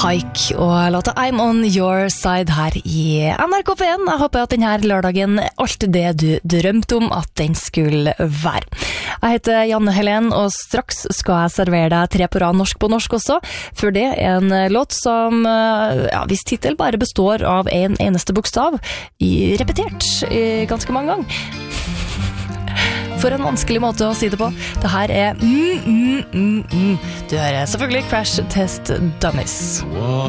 Haik og låta I'm on your side her i NRK P1. Jeg håper at denne lørdagen er alt det du drømte om at den skulle være. Jeg heter Janne Helen, og straks skal jeg servere deg 3 på rad norsk på norsk også. For det er en låt som, hvis titel bare består av en eneste bokstav, repetert ganske mange ganger. For en vanskelig måte å si det på. Det her er Du hører selvfølgelig Crash Test Dummies.